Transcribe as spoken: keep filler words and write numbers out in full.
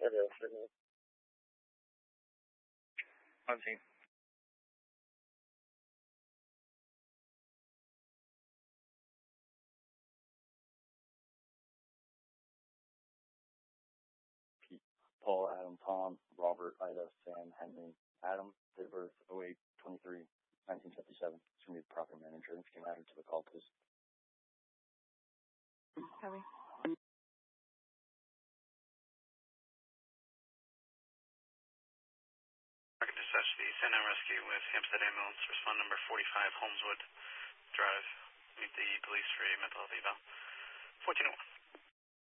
On scene. Pete, Paul, Adam, Tom, Robert, Ida, Sam, Henry, Adam, date of birth oh eight twenty-three nineteen fifty-seven. It's going to be the property manager. If you can add her to the call, please. Copy. I can dispatch the Santa Ana Rescue with Hampstead Ambulance. Respond number forty-five Holmeswood Drive. Meet the police for a mental health eval. fourteen oh one.